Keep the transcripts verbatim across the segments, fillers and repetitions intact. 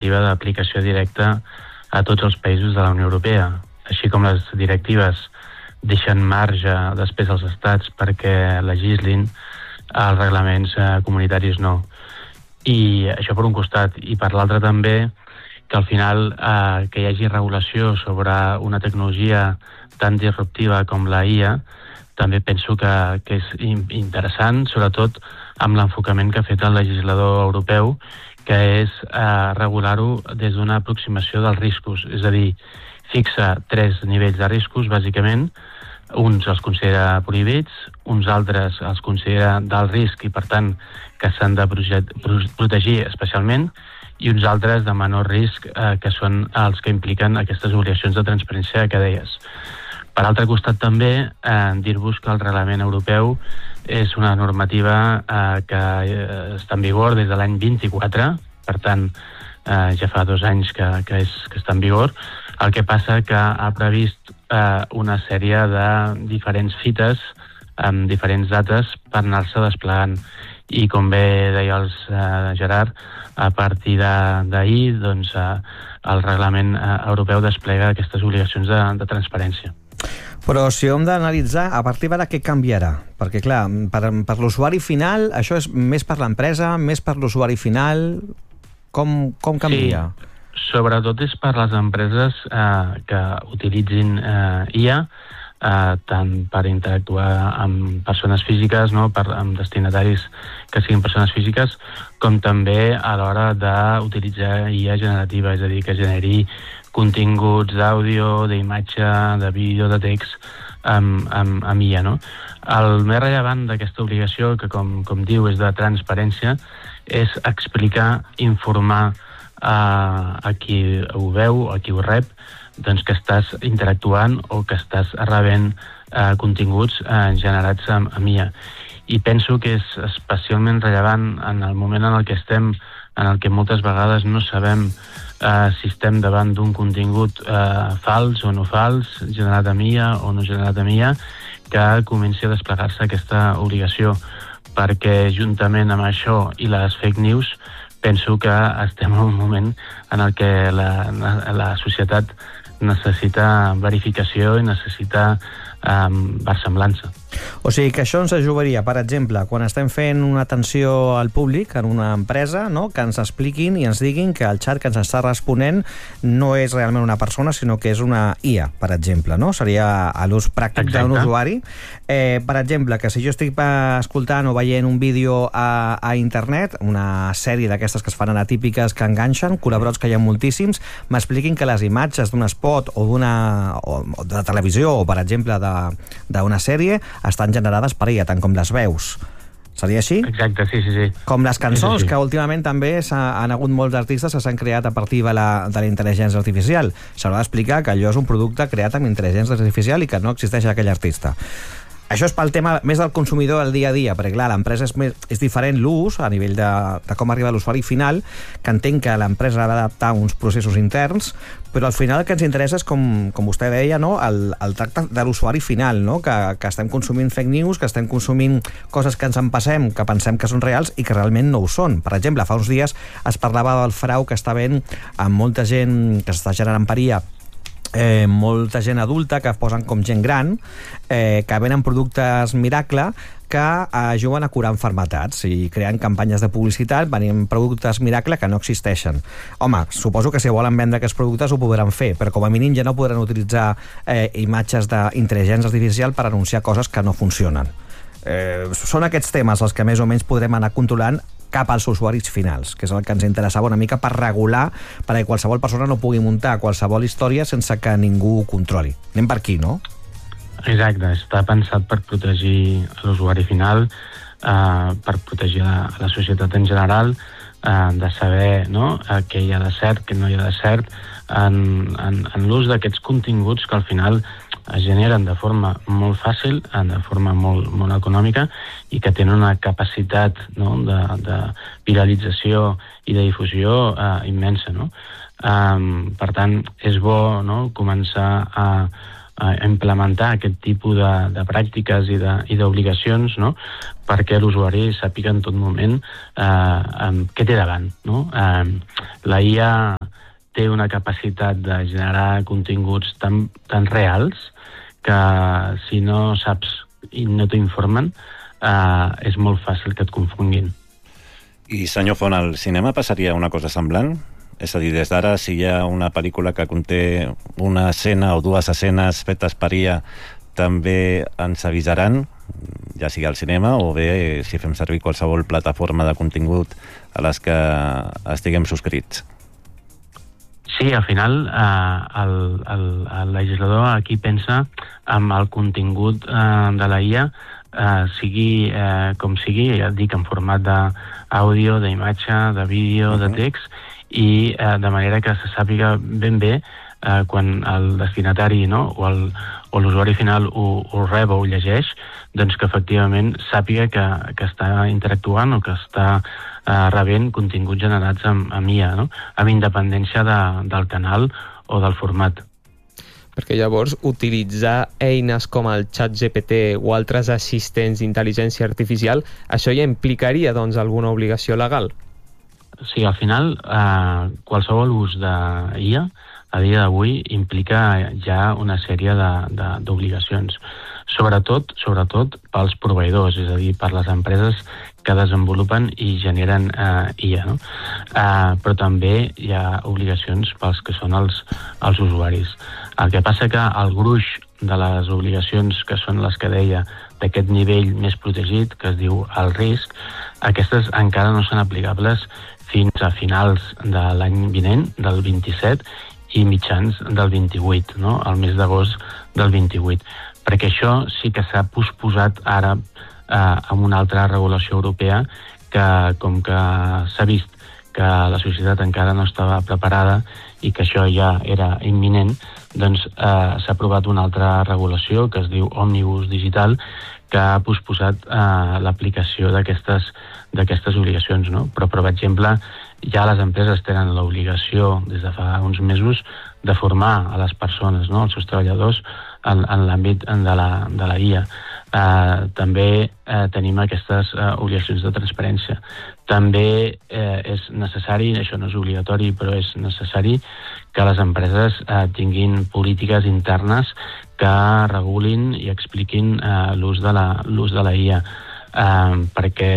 normativa d'aplicació directa a tots els països de la Unió Europea, així com les directives deixen marge després als estats perquè legislin, els reglaments eh, comunitaris no. I això per un costat. I per l'altre també que al final eh, que hi hagi regulació sobre una tecnologia tan disruptiva com la I A també penso que, que és interessant, sobretot amb l'enfocament que ha fet el legislador europeu, que és eh, regular-ho des d'una aproximació dels riscos, és a dir, fixa tres nivells de riscos, bàsicament. Uns els considera prohibits, uns altres els considera d'alt risc i, per tant, que s'han de protegir especialment, i uns altres de menor risc, eh, que són els que impliquen aquestes obligacions de transparència que deies. Per altre costat, també, eh, dir-vos que el reglament europeu és una normativa eh, que eh, està en vigor des de l'any vint-i-quatre, per tant, eh, ja fa dos anys que, que, és, que està en vigor. El que passa que ha previst eh, una sèrie de diferents fites amb diferents dates per anar-se desplegant. I com bé deia el eh, Gerard, a partir d'ahir doncs, eh, el reglament eh, europeu desplega aquestes obligacions de, de transparència. Però si hem d'analitzar, a partir d'ara què canviarà? Perquè, clar, per, per l'usuari final, això és més per l'empresa, més per l'usuari final... Com, com canvia? Sí, sobretot és per les empreses eh, que utilitzin eh, I A, eh, tant per interactuar amb persones físiques, no? per, amb destinataris que siguin persones físiques, com també a l'hora d'utilitzar I A generativa, és a dir, que generi continguts d'àudio, d'imatge, de vídeo, de text amb, amb, amb I A. No? El més rellevant d'aquesta obligació, que com, com diu és de transparència, és explicar, informar a, a qui ho veu, a qui ho rep, doncs que estàs interactuant o que estàs rebent eh, continguts eh, generats amb, amb I A. I penso que és especialment rellevant en el moment en el que estem, en el que moltes vegades no sabem eh, si estem davant d'un contingut eh, fals o no fals, generat amb I A o no generat amb I A, que comenci a desplegar-se aquesta obligació, perquè juntament amb això i les fake news penso que estem en un moment en el que la, la societat necessita verificació i necessita um, versemblança. O sigui que això ens ajudaria, per exemple, quan estem fent una atenció al públic en una empresa, no? Que ens expliquin i ens diguin que el xat que ens està responent no és realment una persona, sinó que és una I A, per exemple, no? Seria a l'ús pràctic d'un usuari. Eh, per exemple, que si jo estic escoltant o veient un vídeo a, a internet, una sèrie d'aquestes que es fan atípiques que enganxen, col·laborats que hi ha moltíssims, m'expliquin que les imatges d'un spot o d'una o de televisió o, per exemple, d'una sèrie estan generades per I A, tant com les veus. Seria així? Exacte, sí, sí, sí. Com les cançons, sí, sí, sí. Que últimament també han hagut molts artistes que s'han creat a partir de la, de la intel·ligència artificial. S'haurà d'explicar que allò és un producte creat amb intel·ligència artificial i que no existeix aquell artista. Això és pel tema més del consumidor del dia a dia, perquè clar, l'empresa és, més, és diferent l'ús a nivell de, de com arriba l'usuari final, que entenc que l'empresa ha d'adaptar uns processos interns, però al final el que ens interessa és, com, com vostè deia, no? el, el tracte de l'usuari final, no? que, que estem consumint fake news, que estem consumint coses que ens en passem, que pensem que són reals i que realment no ho són. Per exemple, fa uns dies es parlava del frau que està havent amb molta gent que s'està generant per I A, Eh, molta gent adulta que posen com gent gran, eh, que venen productes miracle que ajuden a curar enfermetats i creen campanyes de publicitat venint productes miracle que no existeixen. Home, suposo que si volen vendre aquests productes ho podran fer, però com a mínim ja no podran utilitzar eh, imatges d'intel·ligència artificial per anunciar coses que no funcionen. Eh, són aquests temes els que més o menys podrem anar controlant cap als usuaris finals, que és el que ens interessava una mica per regular, perquè qualsevol persona no pugui muntar qualsevol història sense que ningú ho controli. Anem per aquí, no? Exacte, està pensat per protegir l'usuari final, eh, per protegir la, la societat en general, eh, de saber, no?, eh, què hi ha de cert, què no hi ha de cert, en, en, en l'ús d'aquests continguts que al final es generen de forma molt fàcil, de forma molt, molt econòmica i que tenen una capacitat, no?, de, de viralització i de difusió eh, immensa. No? Um, per tant, és bo, no?, començar a, a implementar aquest tipus de, de pràctiques i d'obligacions, no?, perquè l'usuari sàpiga en tot moment eh, um, què té davant. No? Um, la I A té una capacitat de generar continguts tan, tan reals que si no saps i no t'informen, eh, és molt fàcil que et confonguin. I, senyor Font, al cinema passaria una cosa semblant? És a dir, des d'ara, si hi ha una pel·lícula que conté una escena o dues escenes fetes per I A, també ens avisaran, ja sigui al cinema o bé si fem servir qualsevol plataforma de contingut a les que estiguem subscrits. Sí, al final eh, el, el, el legislador aquí pensa en el contingut eh, de la I A, eh, sigui eh, com sigui, ja et dic, en format d'àudio, d'imatge, de vídeo, uh-huh. de text, i eh, de manera que se sàpiga ben bé eh, quan el destinatari, no, o el o l'usuari final ho, ho rep o ho llegeix, doncs que efectivament sàpiga que, que està interactuant o que està eh, rebent continguts generats amb, amb I A, no? Amb independència de, del canal o del format. Perquè llavors utilitzar eines com el xat G P T o altres assistents d'intel·ligència artificial, això ja implicaria doncs alguna obligació legal? Sí, al final eh, qualsevol ús d'I A a dia d'avui implica ja una sèrie d'obligacions, sobretot sobretot pels proveïdors, és a dir, per les empreses que desenvolupen i generen eh, I A, no? Eh, però també hi ha obligacions pels que són els, els usuaris. El que passa que el gruix de les obligacions, que són les que deia d'aquest nivell més protegit, que es diu el risc, aquestes encara no són aplicables fins a finals de l'any vinent, del vint-i-set, i mitjans del vint-i-vuit, no? El mes d'agost del vint-i-vuit. Perquè això sí que s'ha posposat ara eh, amb una altra regulació europea que, com que s'ha vist que la societat encara no estava preparada i que això ja era imminent, doncs eh, s'ha aprovat una altra regulació que es diu Òmnibus Digital, que ha posposat eh, l'aplicació d'aquestes d'aquestes obligacions, no? Però, per exemple, ja les empreses tenen l'obligació des de fa uns mesos de formar a les persones, no? Els seus treballadors en, en l'àmbit de la, de la I A. Eh, també eh, tenim aquestes eh, obligacions de transparència. També eh, és necessari, això no és obligatori, però és necessari que les empreses eh, tinguin polítiques internes que regulin i expliquin eh, l'ús de la, l'ús de la I A, eh, perquè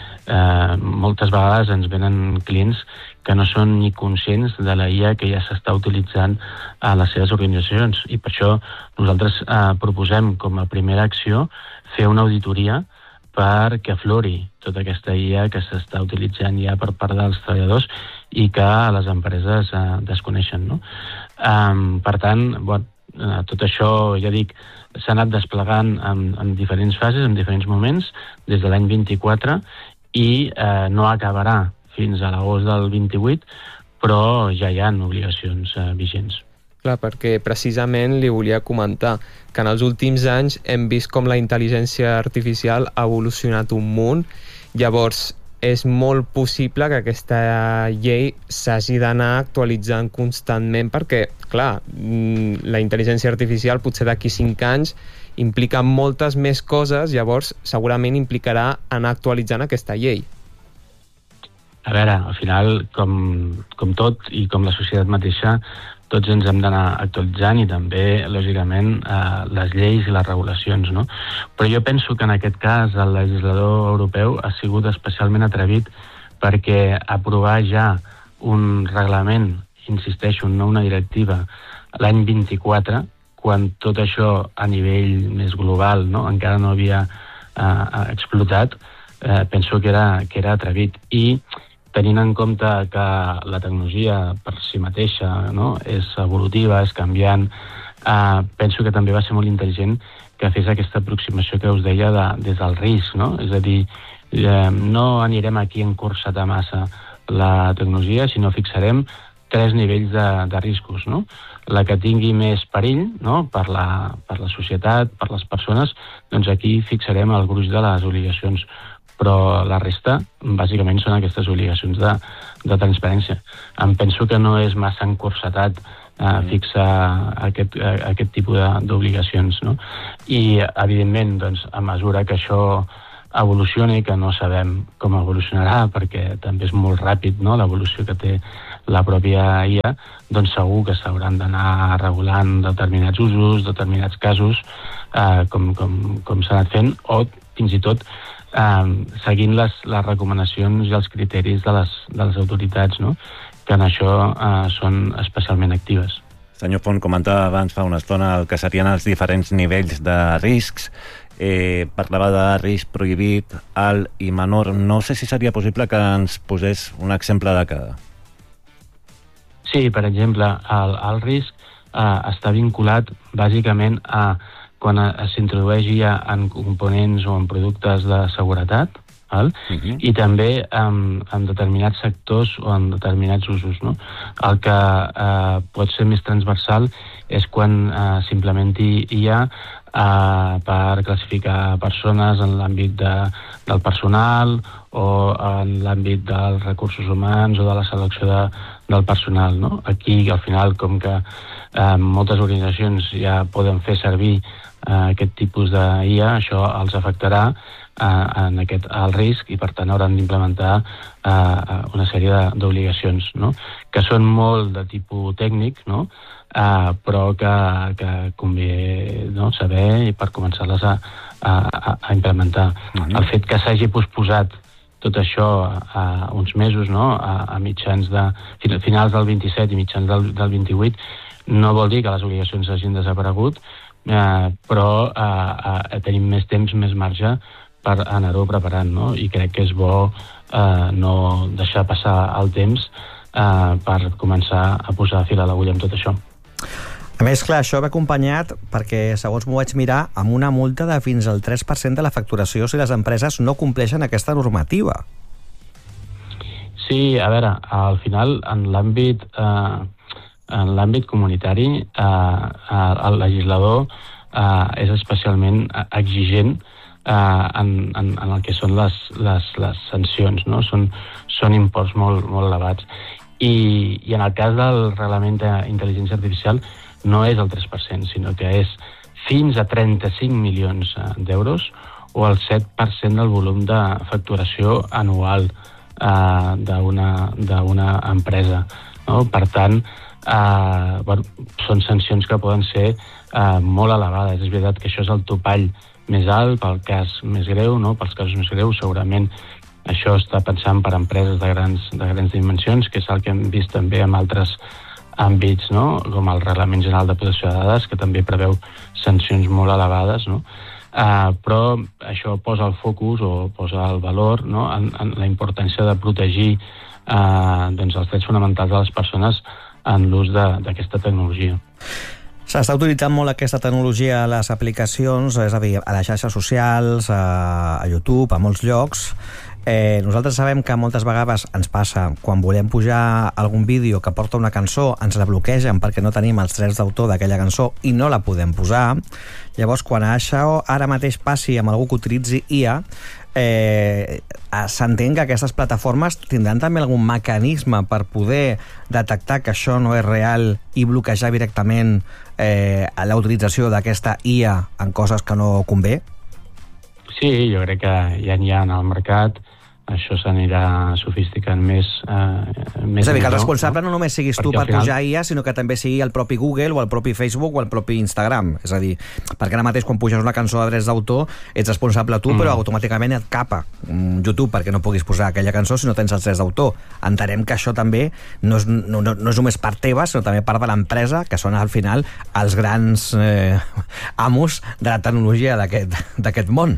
eh, moltes vegades ens venen clients que no són ni conscients de la I A que ja s'està utilitzant a les seves organitzacions, i per això nosaltres eh, proposem com a primera acció fer una auditoria perquè aflori tota aquesta I A que s'està utilitzant ja per part dels treballadors i que les empreses eh, desconeixen, no? Eh, per tant, bon, eh, tot això, ja dic, s'ha anat desplegant en, en diferents fases, en diferents moments, des de l'any vint-i-quatre, i eh, no acabarà fins a l'agost del vint-i-vuit, però ja hi ha obligacions eh, vigents. Clar, perquè precisament li volia comentar que en els últims anys hem vist com la intel·ligència artificial ha evolucionat un munt, llavors és molt possible que aquesta llei s'hagi d'anar actualitzant constantment perquè, clar, la intel·ligència artificial potser d'aquí cinc anys implica moltes més coses, llavors segurament implicarà anar actualitzant aquesta llei. A veure, al final, com, com tot i com la societat mateixa, tots ens hem d'anar actualitzant i també, lògicament, eh, les lleis i les regulacions, no? Però jo penso que en aquest cas el legislador europeu ha sigut especialment atrevit perquè aprovar ja un reglament, insisteixo, no una directiva, l'any vint-i-quatre, quan tot això a nivell més global, no, encara no havia eh, explotat, eh, penso que era, que era atrevit. I tenint en compte que la tecnologia per si mateixa, no, és evolutiva, és canviant, eh, penso que també va ser molt intel·ligent que fes aquesta aproximació que us deia de, des del risc, no? És a dir, eh, no anirem aquí a encursetar massa la tecnologia, sinó fixarem tres nivells de, de riscos, no? La que tingui més perill, no? per, la, per la societat, per les persones, doncs aquí fixarem el gruix de les obligacions. Però la resta, bàsicament, són aquestes obligacions de, de transparència. Em penso que no és massa encursetat eh, fixar aquest, eh, aquest tipus d'obligacions, no? I, evidentment, doncs, a mesura que això evolucioni, que no sabem com evolucionarà, perquè també és molt ràpid, no?, l'evolució que té la pròpia I A, doncs segur que s'hauran d'anar regulant determinats usos, determinats casos, eh, com, com, com s'ha anat fent, o fins i tot eh, seguint les, les recomanacions i els criteris de les, de les autoritats, no?, que en això eh, són especialment actives. Senyor Font, comentava abans fa una estona el que serien els diferents nivells de riscs. Eh, parlava de risc prohibit, alt i menor. No sé si seria possible que ens posés un exemple de cada. Sí, per exemple, el, el risc eh, està vinculat bàsicament a quan s'introdueix ja en components o en productes de seguretat, val? Uh-huh. I també en, en determinats sectors o en determinats usos, no? El que eh, pot ser més transversal és quan eh, s'implementi I A eh, per classificar persones en l'àmbit de, del personal o en l'àmbit dels recursos humans o de la selecció de, del personal, no? Aquí, al final, com que eh, moltes organitzacions ja poden fer servir eh, aquest tipus d'I A, això els afectarà en aquest alt risc i per tant hauran d'implementar uh, una sèrie d'obligacions, no?, que són molt de tipus tècnic, no?, uh, però que, que convé, no?, saber i per començar-les a, a, a implementar. Uh-huh. El fet que s'hagi posposat tot això a uns mesos, no?, a, a mitjans de finals del vint-i-set i mitjans del, del vint-i-vuit, no vol dir que les obligacions hagin desaparegut, uh, però uh, uh, tenim més temps, més marge per anar-ho preparant, no? I crec que és bo eh, no deixar passar el temps eh, per començar a posar fil a l'agulla amb tot això. A més, clar, això va acompanyat perquè, segons m'ho vaig mirar, amb una multa de fins al tres per cent de la facturació si les empreses no compleixen aquesta normativa. Sí, a veure, al final, en l'àmbit eh, en l'àmbit comunitari, eh, el legislador eh, és especialment exigent Uh, en, en, en el que són les, les, les sancions, no? Són, són imports molt, molt elevats. I, I en el cas del reglament d'intel·ligència artificial no és el tres per cent, sinó que és fins a trenta-cinc milions d'euros o el set per cent del volum de facturació anual uh, d'una empresa, no? Per tant, uh, bueno, són sancions que poden ser uh, molt elevades. És veritat que això és el topall més alt pel cas més greu, no? Pels casos més greus, segurament això està pensant per empreses de grans, de grans dimensions, que és el que hem vist també en altres àmbits, no?, com el Reglament General de Protecció de Dades, que també preveu sancions molt elevades, no? Uh, però això posa el focus o posa el valor, no?, en, en la importància de protegir uh, doncs els drets fonamentals de les persones en l'ús d'aquesta tecnologia. S'està utilitzant molt aquesta tecnologia a les aplicacions, és a dir, a les xarxes socials, a, a YouTube, a molts llocs. Eh, nosaltres sabem que moltes vegades ens passa quan volem pujar algun vídeo que porta una cançó, ens la bloquegen perquè no tenim els drets d'autor d'aquella cançó i no la podem posar. Llavors, quan això ara mateix passi amb algú que utilitzi I A, eh, s'entén que aquestes plataformes tindran també algun mecanisme per poder detectar que això no és real i bloquejar directament eh, la utilització d'aquesta I A en coses que no convé? Sí, jo crec que ja n'hi ha en el mercat. Això s'anirà sofisticant més, eh, més... És a dir, que el responsable no, no només siguis perquè tu per final... pujar I A, sinó que també sigui el propi Google o el propi Facebook o el propi Instagram. És a dir, perquè ara mateix quan puges una cançó de drets d'autor ets responsable tu, mm. però automàticament et capa YouTube perquè no puguis posar aquella cançó si no tens els drets d'autor. Entenem que això també no és, no, no, no és només part teva, sinó també part de l'empresa, que són al final els grans eh, amos de la tecnologia d'aquest món.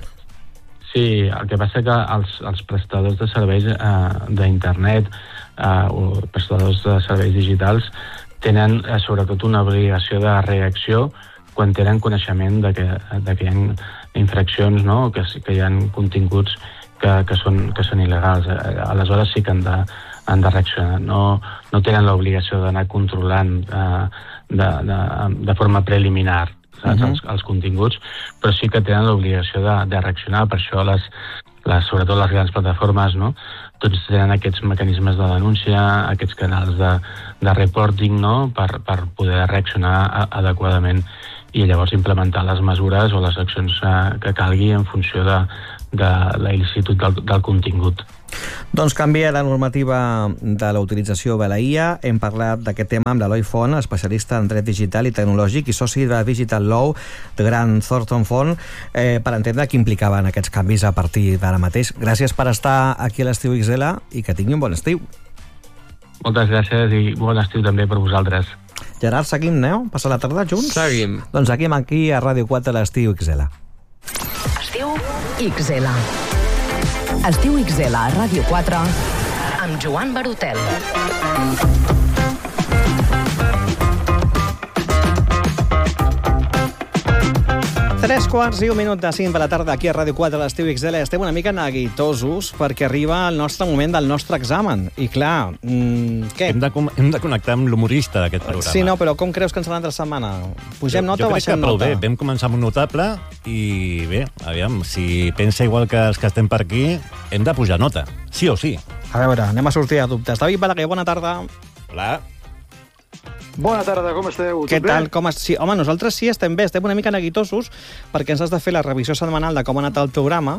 Sí, el que passa que els, els prestadors de serveis eh, d'internet eh, o prestadors de serveis digitals tenen eh, sobretot una obligació de reacció quan tenen coneixement de que, de que hi ha infraccions, no?, que, que hi ha continguts que, que, són, que són il·legals. Aleshores sí que han de, han de reaccionar. No, no tenen l'obligació d'anar controlant eh, de, de, de forma preliminar Uh-huh. els, els continguts, però sí que tenen l'obligació de, de reaccionar. Per això les, les, sobretot les grans plataformes, no?, tots tenen aquests mecanismes de denúncia, aquests canals de, de reporting, no?, per, per poder reaccionar a, adequadament i llavors implementar les mesures o les accions eh, que calgui en funció de, de la il·licitud del, del contingut. Doncs canvia la normativa de la utilització de la I A. Hem parlat d'aquest tema amb l'Eloi Font, especialista en dret digital i tecnològic i soci de Digital Law de Grant Thornton Font, eh, per entendre què implicaven aquests canvis a partir d'ara mateix. Gràcies per estar aquí a l'Estiu X L i que tingui un bon estiu. Moltes gràcies i bon estiu també per vosaltres. Gerard, seguim, no? Passar la tarda junts? Seguim. Doncs seguim aquí a Ràdio quatre a l'Estiu X L. Estiu X L. Estiu X L a Ràdio quatre amb Joan Barotel. Tres quarts i un minut de cinc de la tarda aquí a Ràdio quatre a l'Estiu X L. Estem una mica neguitosos perquè arriba el nostre moment del nostre examen. I clar, mmm, què? Hem de, hem de connectar amb l'humorista d'aquest programa. Sí, no, però com creus que ens serà l'altra setmana? Pugem nota o baixem nota? Jo crec que prou bé. Vam començar amb un notable i bé, aviam, si pensa igual que els que estem per aquí, hem de pujar nota, sí o sí. A veure, anem a sortir de dubtes. David Balaguer, bona tarda. Hola. Bona tarda, com esteu? Què tal? Com es... sí, home, nosaltres sí estem bé, estem una mica neguitosos perquè ens has de fer la revisió setmanal de com ha anat el programa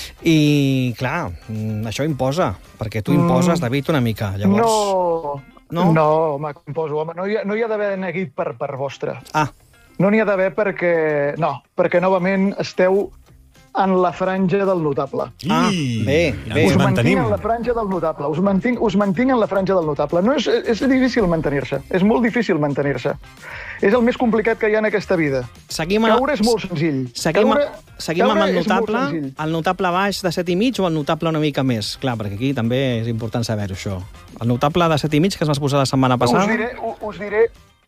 i, clar, això imposa, perquè tu imposes, mm. David, una mica. Llavors... No, no, no home, imposo, home. No hi ha, no hi ha d'haver neguit per, per vostre. Ah. No n'hi ha d'haver perquè... No, perquè novament esteu en la franja del notable. Ah, bé, bé. Us mantinc en la franja del notable. Us mantinc, us mantinc en la franja del notable. No és, és difícil mantenir-se. És molt difícil mantenir-se. És el més complicat que hi ha en aquesta vida. Seguim a... Caure és molt senzill. Seguim, Caure, a... seguim amb el notable, el notable baix de set i mig o el notable una mica més? Clar, perquè aquí també és important saber-ho, això. El notable de set i mig que es va posar la setmana passada... Us diré, us diré,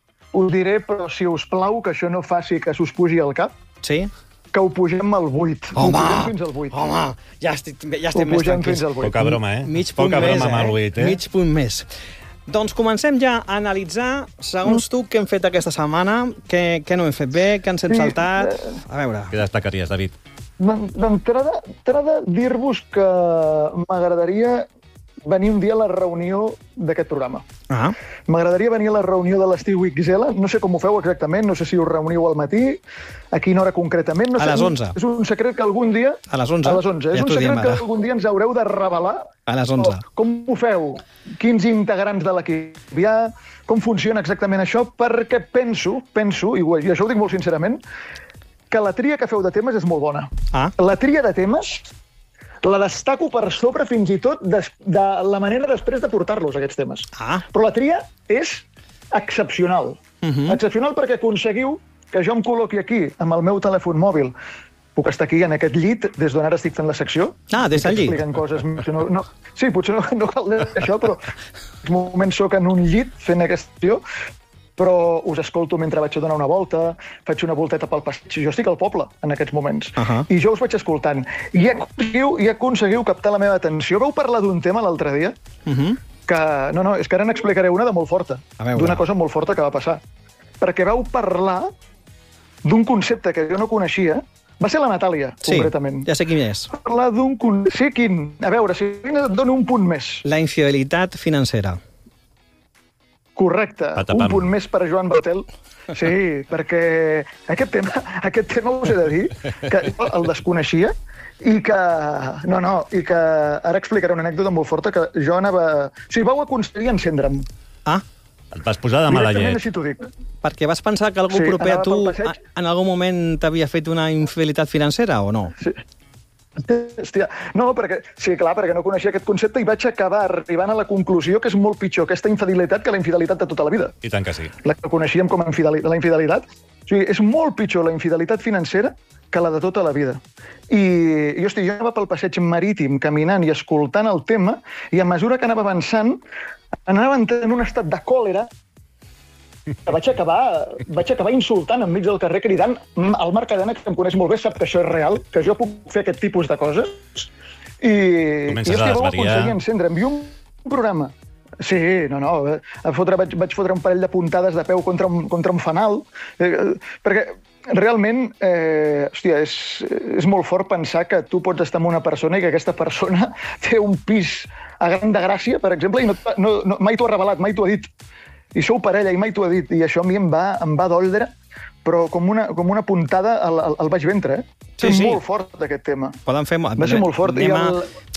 us diré, però si us plau que això no faci que s'us pugi al cap. Sí? Que ho pugem al vuit. Home, ho pugem fins al vuit. Home, ja estic, ja estic ho més pugem tranquils. fins al vuit. Poca broma, eh? Mig punt Poca més, broma amb el vuit, eh? Mig punt més. Doncs comencem ja a analitzar, segons tu, què hem fet aquesta setmana, què, què no hem fet bé, què ens hem Sí, saltat... eh, A veure... Què destacaries, David? D'entrada, d'entrada dir-vos que m'agradaria venir un dia a la reunió d'aquest programa. Ah. M'agradaria venir a la reunió de l'Estiu X L, no sé com ho feu exactament, no sé si us reuniu al matí, a quina hora concretament. No a sé, les onze. És un secret que algun dia... A les onze. A les onze. Ja és un t'ho diem, secret que ara. algun dia ens haureu de revelar. A les onze. O, com ho feu? Quins integrants de l'equip hi ha? Com funciona exactament això? Perquè penso, penso, i, ho, i això ho dic molt sincerament, que la tria que feu de temes és molt bona. Ah. La tria de temes la destaco per sobre fins i tot de, de la manera després de portar-los, aquests temes. Ah. Però la tria és excepcional. Uh -huh. Excepcional perquè aconseguiu que jo em col·loqui aquí, amb el meu telèfon mòbil. Puc estar aquí en aquest llit, des d'on ara estic fent la secció. Ah, des del llit. Expliquen coses... No, no, sí, potser no, no cal dir això, però en un moment soc en un llit fent aquesta acció, però us escolto mentre vaig a donar una volta, faig una volteta pel passeig. Jo estic al poble en aquests moments. Uh -huh. I jo us vaig escoltant. I aconseguiu, i aconseguiu captar la meva atenció. Vau parlar d'un tema l'altre dia Uh -huh. que... No, no, és que ara n'explicaré una de molt forta. D'una cosa molt forta que va passar. Perquè vau parlar d'un concepte que jo no coneixia. Va ser la Natàlia, sí, concretament. Ja sé quin és. Parlar d'un... Con... Sí, quin? A veure, si et dono un punt més. La infidelitat financera. Correcte. Patapam. Un punt més per Joan Barotel. Sí, perquè aquest tema, aquest tema us he de dir que el desconeixia i que... No, no, i que ara explicaré una anècdota molt forta que jo anava... O sigui, vau aconseguir encendre'm. Ah. Et vas posar de mala Directament llet. així t'ho dic. Perquè vas pensar que algú Sí, proper a anava tu pel passeig. en algun moment t'havia fet una infidelitat financera o no? Sí. Hòstia, no, perquè, sí, clar, perquè no coneixia aquest concepte i vaig acabar arribant a la conclusió que és molt pitjor aquesta infidelitat que la infidelitat de tota la vida. I tant que sí. La que coneixíem com a infidelitat. La infidelitat. O sigui, és molt pitjor la infidelitat financera que la de tota la vida. I, i hosti, jo anava pel passeig marítim caminant i escoltant el tema i a mesura que anava avançant anava entrant en un estat de còlera que vaig acabar, vaig acabar insultant enmig del carrer, cridant. El Marc Cadena, que em coneix molt bé, sap que això és real, que jo puc fer aquest tipus de coses. I, Comences i a hòstia, vau desvariar. aconseguir encendre'm. I un programa... Sí, no, no. A fotre, vaig, vaig fotre un parell de puntades de peu contra un, contra un fanal. Eh, perquè realment, eh, hòstia, és, és molt fort pensar que tu pots estar amb una persona i que aquesta persona té un pis a Gran de Gràcia, per exemple, i no, no, no, mai t'ho ha revelat, mai t'ho ha dit. I sou parella i mai t'ho ha dit. I això a mi em va, em va doldre, però com una, com una puntada al, al, al baix ventre, eh? Sí, és sí. molt fort, aquest tema. Poden fer... Va ser molt fort. Anem I a, el...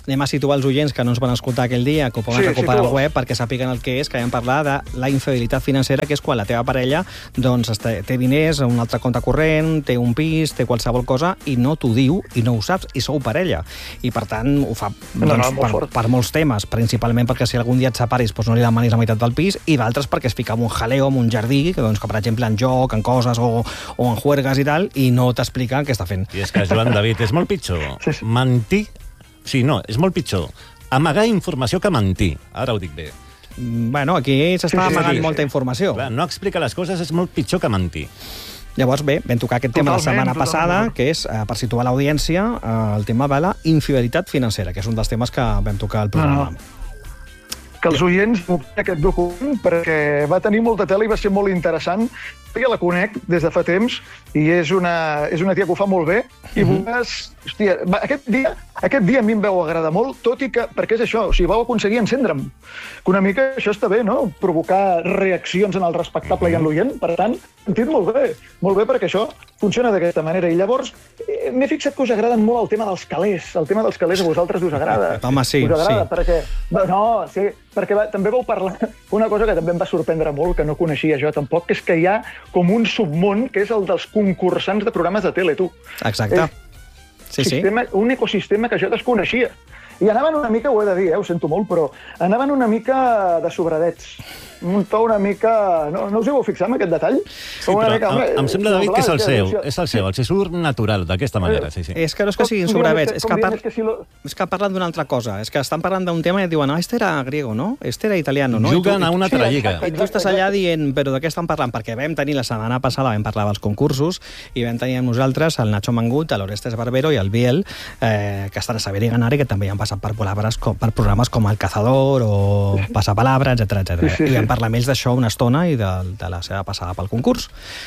anem a situar els oients que no ens van escoltar aquell dia, que ho poden Sí, recuperar al situa-los. web perquè sàpiguen el que és, que vam parlar de la infidelitat financera, que és quan la teva parella doncs, té té diners, un altre compte corrent, té un pis, té qualsevol cosa, i no t'ho diu, i no ho saps, i sou parella. I, per tant, ho fa No, no, doncs, molt per, fort. per molts temes, principalment perquè si algun dia et separis doncs no li demanis la meitat del pis, i d'altres perquè es fica en un jaleo, en un jardí, que, doncs, que per exemple en joc, en coses o, o en juergues i tal, i no t'explica què està fent. I és que, Joan David, és molt pitjor Sí, sí. mentir... Sí, no, és molt pitjor amagar informació que mentir. Ara ho dic bé. Bueno, aquí s'està Sí, sí, amagant sí, sí. molta informació. Clar, no explicar les coses és molt pitjor que mentir. Llavors, bé, vam tocar aquest tema la Totalment, setmana totalment. passada, que és, eh, per situar l'audiència, eh, el tema de la infidelitat financera, que és un dels temes que vam tocar al programa. No, no. Que els oients m'obliden aquest document perquè va tenir molta tela i va ser molt interessant. Jo la conec des de fa temps i és una, és una tia que ho fa molt bé i Mhm. veuràs... Hòstia, va, aquest, dia, aquest dia a mi em veu agradar molt, tot i que... Perquè és això, o sigui, vau aconseguir encendre'm. Que una mica això està bé, no? Provocar reaccions en el respectable i en l'oient. Per tant, sentit molt bé. Molt bé perquè això funciona d'aquesta manera. I llavors, eh, m'he fixat que us agraden molt el tema dels calés. El tema dels calés a vosaltres us agrada. Home, sí, us agrada, sí. perquè... No, sí, perquè va, també vau parlar una cosa que també em va sorprendre molt, que no coneixia jo tampoc, que és que hi ha com un submón, que és el dels concursants de programes de tele, tu. Exacte. Sí, sí. Sistema, un ecosistema que jo desconeixia. I anaven una mica, ho he de dir, eh, ho sento molt, però anaven una mica de sobradets. Un to una mica... No, no us hi vau fixar en aquest detall? Sí, però em, em sembla, David, que és el seu. És el seu, el seu surt natural, d'aquesta manera, sí, sí. És que no és que siguin Com sobravets, dient, és com que, par... dient, és que si lo- és que parlen d'una altra cosa. És que estan parlant d'un tema i et diuen, ah, este era griego, no? Este era italiano, no? Juguen I a tu, una Sí, altra lliga. exacte. i tu estàs allà dient, però de què estan parlant? Perquè vam tenir la setmana passada, vam parlar dels concursos, i vam tenir amb nosaltres el Nacho Mangut, l'Orestes Barbero i el Biel, eh, que estan a Saber i Ganar i que també han passat per, palabras, com, per programes com El Cazador o Passapalabra, etcètera etcètera. Sí, sí, I vam sí. parlar amb ells d'això una estona i de, de la seva passada pel concurs.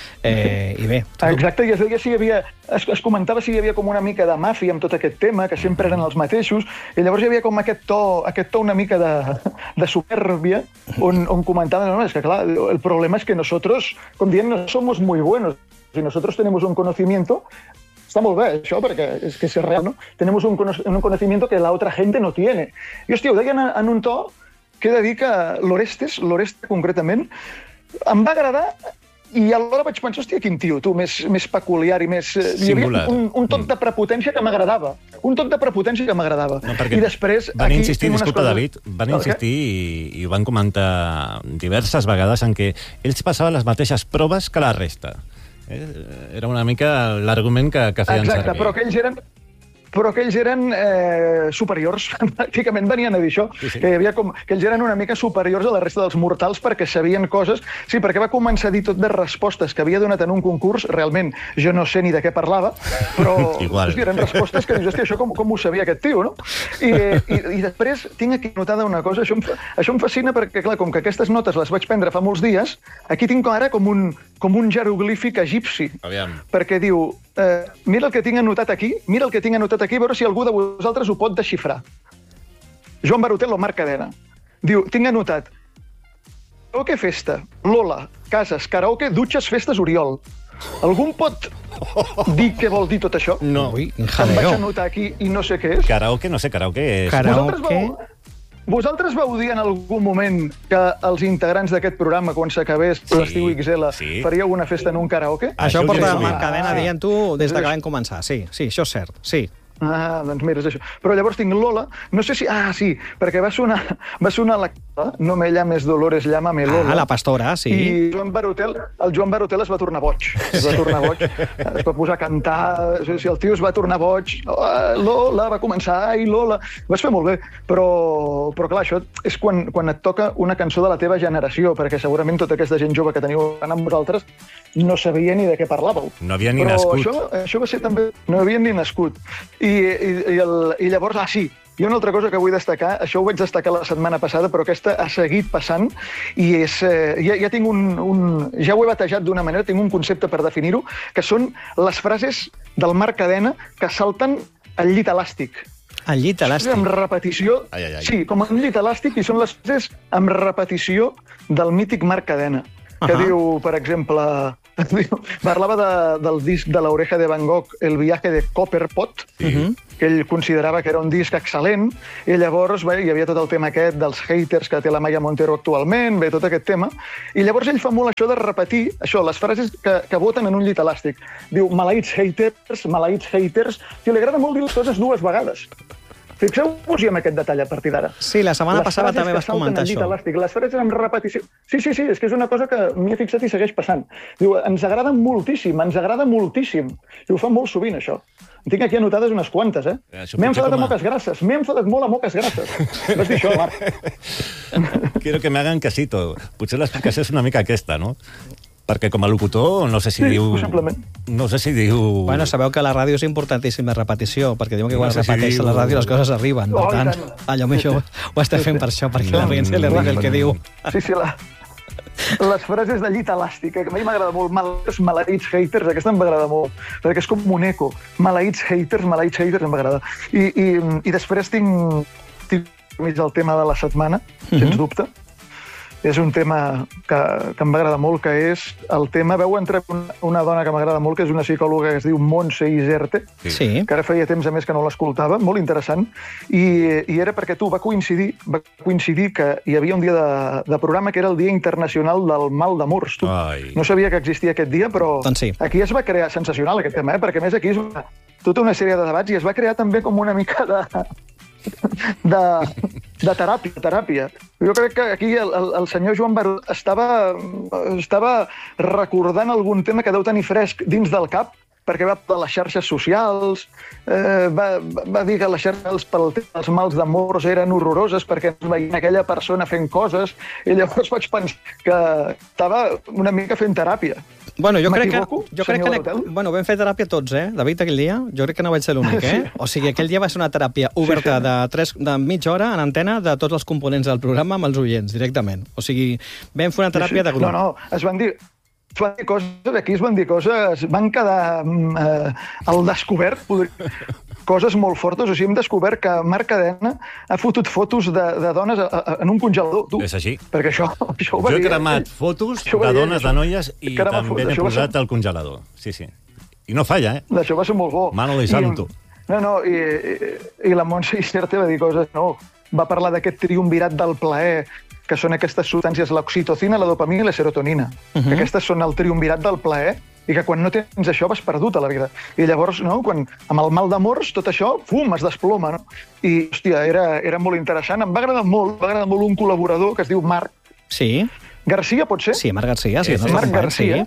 Eh, I bé, Ah, exacte, i es deia si hi havia, es, es comentava si hi havia com una mica de màfia amb tot aquest tema, que sempre eren els mateixos, i llavors hi havia com aquest to, aquest to una mica de, de supèrbia, on, on comentaven, no, és que clar, el problema es que nosotros, com dient, no somos muy buenos, si nosotros tenemos un conocimiento, está molt bé, això, perquè és que és real, no? Tenemos un, cono un conocimiento que la otra gente no tiene. I, hòstia, ho deien en, en un to que he de dir que l'Orestes, l'Orestes concretament, em va agradar i alhora vaig pensar, hòstia, quin tio, tu, més, més peculiar i més... eh, hi havia Singular. un, un tot de prepotència que m'agradava. Un tot de prepotència que m'agradava. No, perquè I després... van aquí insistir, tinc unes disculpa, coses- David, van El què? insistir i, i ho van comentar diverses vegades en què ells passaven les mateixes proves que la resta. Eh? Era una mica l'argument que, que feien Exacte, servir. però que ells eren però que ells eren eh, superiors, pràcticament venien a dir això, Sí, sí. que hi havia com, que ells eren una mica superiors a la resta dels mortals perquè sabien coses, sí, perquè va començar a dir tot de respostes que havia donat en un concurs, realment jo no sé ni de què parlava, però Igual. hòstia, eren respostes que dius, hòstia, això com, com ho sabia aquest tio, no? I, i, i després tinc aquí notada una cosa, això em, fa, això em fascina perquè, clar, com que aquestes notes les vaig prendre fa molts dies, aquí tinc ara com un, com un jeroglífic egipci, Aviam. perquè diu, eh, mira el que tinc anotat aquí, mira el que tinc anotat aquí, a veure si algú de vosaltres ho pot desxifrar. Joan Barutel, Marc Cadena. Diu, tinc anotat, karaoke festa, Lola, cases, karaoke, dutxes, festes, Oriol. Algú em pot dir què vol dir tot això? No. Ui, quin Em vaig jaleo. anotar aquí i no sé què és. Karaoke, no sé, karaoke és... Karaoke. Vosaltres vau, vosaltres vau dir en algun moment que els integrants d'aquest programa, quan s'acabés Sí, l'estiu X L, sí. faríeu una festa en un karaoke? Això Això porta sí. Marc Cadena Ah. dient tu des de que vam començar. Sí, sí, això és cert. Sí. Ah, doncs mira, és això. Però llavors tinc Lola, no sé si... Ah, sí, perquè va sonar, va sonar la... No me llames Dolores, llámame Lola. Ah, la pastora, sí. I Joan Barutel, el Joan Barutel es va tornar boig. Es va tornar boig. Es va posar a cantar. O sigui, el tio es va tornar boig. Oh, Lola, va començar, ai, Lola. Ho vas fer molt bé. Però, però clar, això és quan, quan et toca una cançó de la teva generació, perquè segurament tota aquesta gent jove que teniu amb vosaltres no sabia ni de què parlàveu. No havia ni però nascut. Això, això va ser també... No havien ni nascut. I, i, i, el, i llavors, ah, sí, hi ha una altra cosa que vull destacar, això ho vaig destacar la setmana passada, però aquesta ha seguit passant i és, eh, ja, ja tinc un, un... Ja ho he batejat d'una manera, tinc un concepte per definir-ho, que són les frases del Marc Cadena que salten al llit elàstic. El llit elàstic. Amb repetició... Ai, ai, ai. Sí, com un llit elàstic, i són les frases amb repetició del mític Marc Cadena, que Ahà. diu, per exemple... Diu, parlava de, del disc de l'Oreja de Van Gogh, El viaje de Copperpot, Sí. Mhm. que ell considerava que era un disc excel·lent, i llavors bé, hi havia tot el tema aquest dels haters que té la Maya Montero actualment, bé, tot aquest tema, i llavors ell fa molt això de repetir, això, les frases que, que voten en un llit elàstic. Diu, maleïts haters, maleïts haters, que li agrada molt dir les coses dues vegades. Fixeu-vos-hi amb aquest detall a partir d'ara. Sí, la setmana les passada també vas comentar això. Elàstic, les frases amb repetició. Sí, sí, sí, és que és una cosa que m'hi he fixat i segueix passant. Diu, ens agrada moltíssim, ens agrada moltíssim. I ho fa molt sovint, això. En tinc aquí anotades unes quantes, eh? M'he enfadat a moques grasses, m'he enfadat molt a moques grasses. Vas dir això, Marc? Quiero que me hagan casito. Potser l'explicació és una mica aquesta, no? Perquè com a locutor no sé si sí, diu... possiblement. No sé si diu... Bueno, sabeu que la ràdio és importantíssima repetició, perquè diuen que quan no sé es repeteix si diu... la ràdio les coses arriben. Per oh, tant, allò millor ho està fent per això, perquè no. La gent se li arriba el que diu. Sí, sí, la... les frases de llit elàstic, que a mi m'agrada molt, maleïts, maleïts haters, aquesta m'agrada molt, perquè és com un eco, maleïts haters, maleïts haters, m'agrada. I, i, i després tinc, tinc el tema de la setmana, mm-hmm. sens dubte. És un tema que, que em va agradar molt, que és el tema... Veu entrar una, una dona que m'agrada molt, que és una psicòloga que es diu Montse Iserte, sí. que ara feia temps a més que no l'escoltava, molt interessant, i, i era perquè tu va coincidir, va coincidir que hi havia un dia de, de programa que era el Dia Internacional del Mal d'Amors. Tu. No sabia que existia aquest dia, però doncs sí. Aquí es va crear sensacional aquest tema, eh? Perquè a més aquí es va tota una sèrie de debats i es va crear també com una mica de... De, de teràpia, teràpia. Jo crec que aquí el, el, el senyor Joan Baró estava, estava recordant algun tema que deu tenir fresc dins del cap, perquè va de les xarxes socials, eh, va, va dir que les xarxes pels mals d'amors eren horroroses perquè ens veien aquella persona fent coses, i llavors vaig pensar que estava una mica fent teràpia. Bueno, jo crec que, jo crec que bueno, vam fer teràpia tots, eh? David, aquell dia, jo crec que no vaig ser l'únic, eh? O sigui, aquell dia va ser una teràpia oberta de, tres, de mitja hora en antena de tots els components del programa amb els oients, directament. O sigui, vam fer una teràpia de grup. No, no, es van dir... Es van dir coses, aquí es van dir coses, van quedar eh, al descobert, podria... coses molt fortes. O sigui, hem descobert que Marc Cadena ha fotut fotos de, de dones a, a, en un congelador. Tu. És així. Perquè això, això ho va jo dir. he cremat eh? fotos de dones, això. De noies, i també fotos. l'he posat ser... al congelador. Sí, sí. I no falla, eh? Això va ser molt bo. Mano de santo. I, no, no, i, i, i la Montse Iserte va dir coses, no, va parlar d'aquest triumvirat del plaer, que són aquestes substàncies, l'oxitocina, la dopamina i la serotonina. Uh-huh. Que aquestes són el triumvirat del plaer, i que quan no tens això vas perdut a la vida. I llavors, no, quan, amb el mal d'amors, tot això, fum, es desploma, no? I, hòstia, era, era molt interessant. Em va agradar molt, va agradar molt un col·laborador que es diu Marc. Sí. Garcia, pot ser? Sí, Marc Garcia. Sí, sí. Marc Garcia.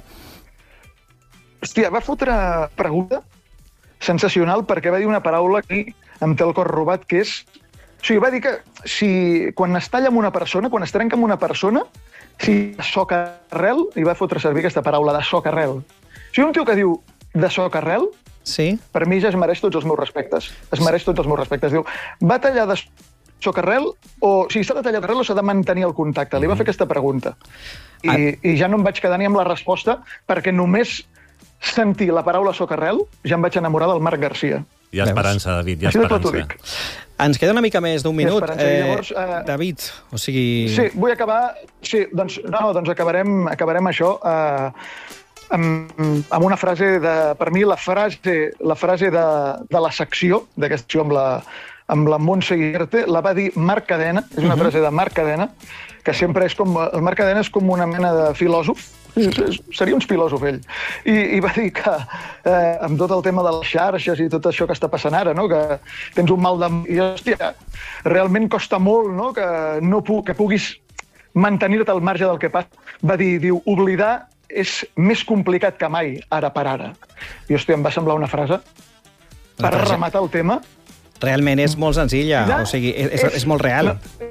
Sí. Hòstia, va fotre pregunta sensacional perquè va dir una paraula que em té el cor robat, que és... O sigui, va dir que si quan es talla amb una persona, quan es trenca amb una persona, si socarrel, i va fotre servir aquesta paraula de socarrel. Si un tio que diu de socarrel, sí. Per mi ja es mereix tots els meus respectes. Es mereix tots els meus respectes. Diu, va tallar de socarrel o si s'ha de tallar d'arrel o s'ha de mantenir el contacte? Li va fer aquesta pregunta. I, ah. I ja no em vaig quedar ni amb la resposta perquè només sentir la paraula socarrel ja em vaig enamorar del Marc Garcia. Hi ha esperança, David, hi ha esperança. Ens queda una mica més d'un minut. Eh, llavors, eh, David, o sigui... Sí, vull acabar... Sí, doncs, no, doncs acabarem, acabarem això eh, amb, amb una frase de... Per mi, la frase, la frase de, de la secció, d'aquesta secció amb la, amb la Montse Iserte, la va dir Marc Cadena, és una uh-huh. frase de Marc Cadena, que sempre és com... El Marc Cadena és com una mena de filòsof, seria un filòsof, ell. I, i va dir que eh, amb tot el tema de les xarxes i tot això que està passant ara, no? Que tens un mal de... I, hòstia, realment costa molt, no? Que, no pu que puguis mantenir-te al marge del que passa. Va dir, diu, oblidar és més complicat que mai, ara per ara. I, hòstia, em va semblar una frase per rematar el tema. Realment és molt senzilla, ja, o sigui, és, és, és molt real. No,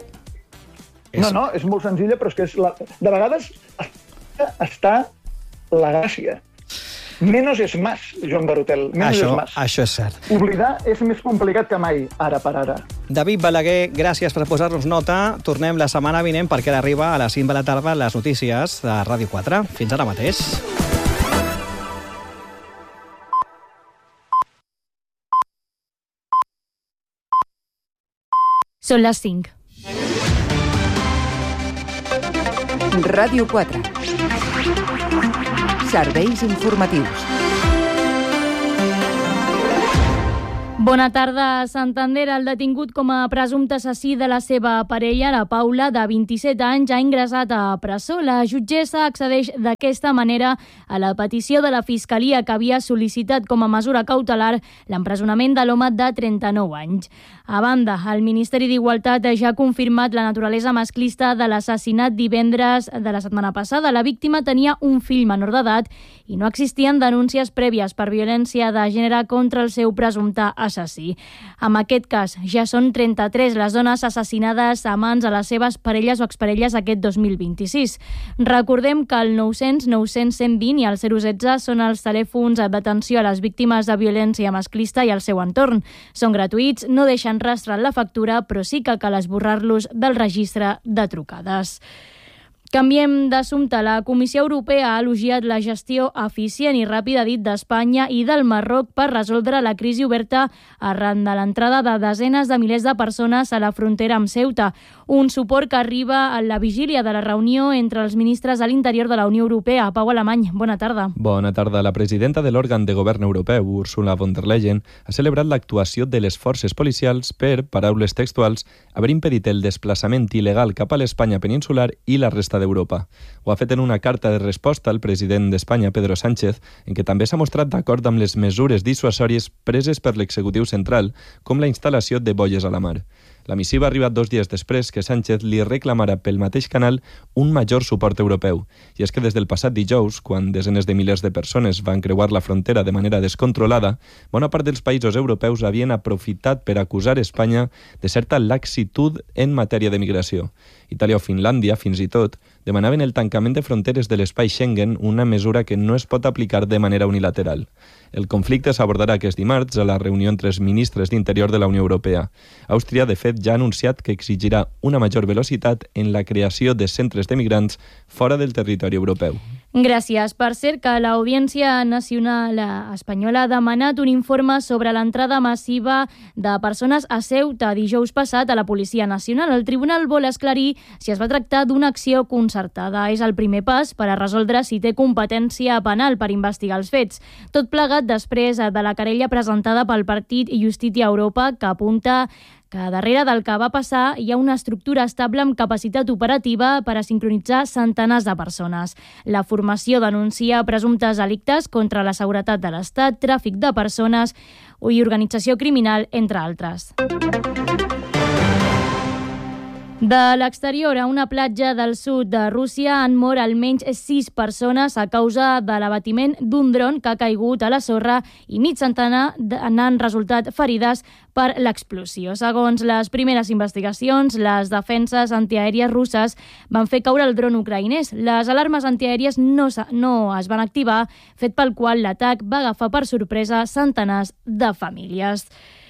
no, no, és molt senzilla, però és que és la... de vegades està la gràcia. Menos és más, Joan Barotel. Menos això, és más. Això és cert. Oblidar és més complicat que mai, ara per ara. David Balaguer, gràcies per posar-nos nota. Tornem la setmana vinent perquè ara arriba a les cinc de la tarda les notícies de Ràdio quatre. Fins ara mateix. Són les cinc. Ràdio quatre. Serveis informatius. Bona tarda. A Santander, el detingut com a presumpte assassí de la seva parella, la Paula, de vint-i-set anys, ha ingressat a presó. La jutgessa accedeix d'aquesta manera a la petició de la Fiscalia, que havia sol·licitat com a mesura cautelar l'empresonament de l'home de trenta-nou anys. A banda, el Ministeri d'Igualtat ja ha confirmat la naturalesa masclista de l'assassinat divendres de la setmana passada. La víctima tenia un fill menor d'edat i no existien denúncies prèvies per violència de gènere contra el seu presumpte assassí. En aquest cas, ja són trenta-tres les dones assassinades a mans a les seves parelles o exparelles aquest dos mil vint-i-sis. Recordem que el nou-cents, nou-cents, cent vint i el zero setze són els telèfons d'atenció a les víctimes de violència masclista i al seu entorn. Són gratuïts, no deixen rastre en la factura, però sí que cal esborrar-los del registre de trucades. Canviem d'assumpte. La Comissió Europea ha elogiat la gestió eficient i ràpida, dit, d'Espanya i del Marroc per resoldre la crisi oberta arran de l'entrada de desenes de milers de persones a la frontera amb Ceuta. Un suport que arriba a la vigília de la reunió entre els ministres de l'Interior de la Unió Europea. Pau Alemany, bona tarda. Bona tarda. La presidenta de l'òrgan de govern europeu, Ursula von der Leyen, ha celebrat l'actuació de les forces policials per, paraules textuals, haver impedit el desplaçament il·legal cap a l'Espanya peninsular i la resta d'Europa. Ho ha fet en una carta de resposta al president d'Espanya, Pedro Sánchez, en què també s'ha mostrat d'acord amb les mesures dissuasòries preses per l'executiu central, com la instal·lació de boies a la mar. La missiva ha arribat dos dies després que Sánchez li reclamara pel mateix canal un major suport europeu. I és que des del passat dijous, quan desenes de milers de persones van creuar la frontera de manera descontrolada, bona part dels països europeus havien aprofitat per acusar Espanya de certa laxitud en matèria de migració. Itàlia o Finlàndia, fins i tot, demanaven el tancament de fronteres de l'espai Schengen, una mesura que no es pot aplicar de manera unilateral. El conflicte s'abordarà aquest dimarts a la reunió entre els ministres d'Interior de la Unió Europea. Àustria, de fet, ja ha anunciat que exigirà una major velocitat en la creació de centres de migrants fora del territori europeu. Gràcies. Per cert, que l'Audiència Nacional Espanyola ha demanat un informe sobre l'entrada massiva de persones a Ceuta dijous passat a la Policia Nacional. El tribunal vol esclarir si es va tractar d'una acció concertada. És el primer pas per a resoldre si té competència penal per investigar els fets. Tot plegat després de la querella presentada pel partit Justícia Europa, que apunta que darrere del que va passar hi ha una estructura estable amb capacitat operativa per a sincronitzar centenars de persones. La formació denuncia presumptes delictes contra la seguretat de l'Estat, tràfic de persones i organització criminal, entre altres. De l'exterior, a una platja del sud de Rússia han mort almenys sis persones a causa de l'abatiment d'un dron que ha caigut a la sorra i mig centenar n'han resultat ferides per l'explosió. Segons les primeres investigacions, les defenses antiaèries russes van fer caure el dron ucraïnès. Les alarmes antiaèries no, no es van activar, fet pel qual l'atac va agafar per sorpresa centenars de famílies.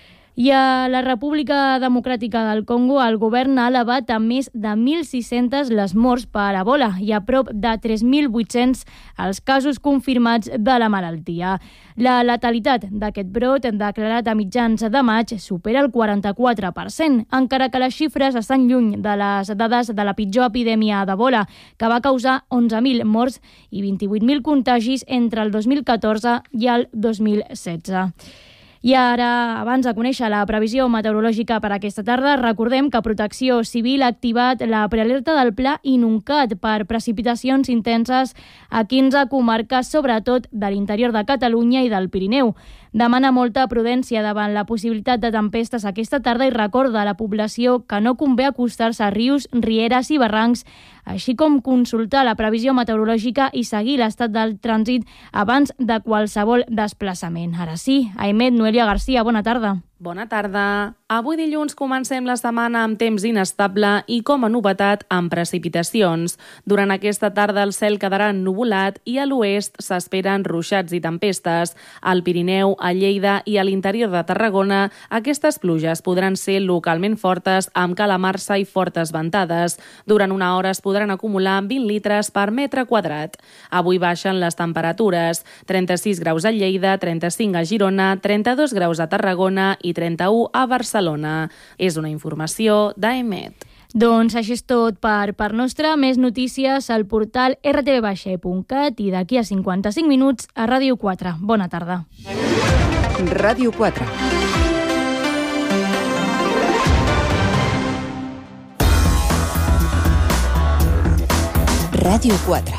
I a la República Democràtica del Congo, el govern ha elevat a més de mil sis-cents les morts per Ebola i a prop de tres mil vuit-cents els casos confirmats de la malaltia. La letalitat d'aquest brot, declarat a mitjans de maig, supera el quaranta-quatre per cent, encara que les xifres estan lluny de les dades de la pitjor epidèmia d'Ebola, que va causar onze mil morts i vint-i-vuit mil contagis entre el dos mil catorze i el dos mil setze. I ara, abans de conèixer la previsió meteorològica per aquesta tarda, recordem que Protecció Civil ha activat la prealerta del Pla Inuncat per precipitacions intenses a quinze comarques, sobretot de l'interior de Catalunya i del Pirineu. Demana molta prudència davant la possibilitat de tempestes aquesta tarda i recorda a la població que no convé acostar-se a rius, rieres i barrancs, així com consultar la previsió meteorològica i seguir l'estat del trànsit abans de qualsevol desplaçament. Ara sí, Aimet, Noelia Garcia, bona tarda. Bona tarda. Avui dilluns comencem la setmana amb temps inestable i, com a novetat, amb precipitacions. Durant aquesta tarda el cel quedarà ennuvolat i a l'oest s'esperen ruixats i tempestes. Al Pirineu, a Lleida i a l'interior de Tarragona, aquestes pluges podran ser localment fortes amb calamarsa i fortes ventades. Durant una hora es podran acumular vint litres per metre quadrat. Avui baixen les temperatures. trenta-sis graus a Lleida, trenta-cinc a Girona, trenta-dos graus a Tarragona i trenta-u a Barcelona. És una informació d'Aemet. Doncs això és tot per part nostra. Més notícies al portal erre te ve baixa punt cat i d'aquí a cinquanta-cinc minuts a Ràdio quatre. Bona tarda. Ràdio quatre. Ràdio quatre.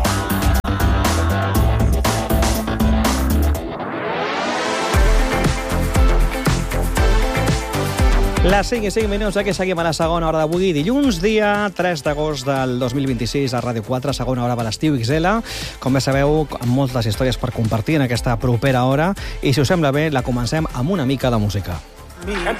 Les cinc i cinc minuts, aquí seguim a la segona hora d'avui, dilluns, dia tres d'agost del dos mil vint-i-sis a Ràdio quatre, segona hora per l'estiu X L. Com bé sabeu, amb moltes històries per compartir en aquesta propera hora, i si us sembla bé, la comencem amb una mica de música.